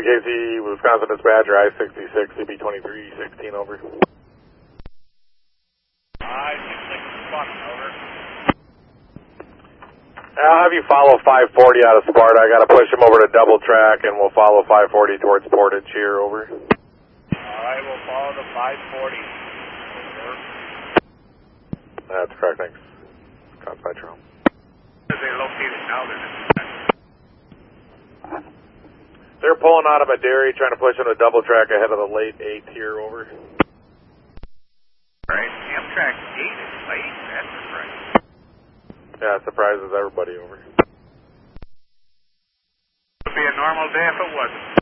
WKC, Wisconsin Dispatcher, I-66, CB2316, over. I-66, Spartan, over. I'll have you follow 540 out of Sparta. I got to push him over to double track, and we'll follow 540 towards Portage here, over. Alright, we'll follow the 540. Over. That's correct, thanks. Contact Trump. Where are they located now? They're pulling out of a dairy, trying to push him to double track ahead of the late 8th here, over. Alright, Amtrak 8 is late? That's surprising. Yeah, it surprises everybody, over. It would be a normal day if it wasn't.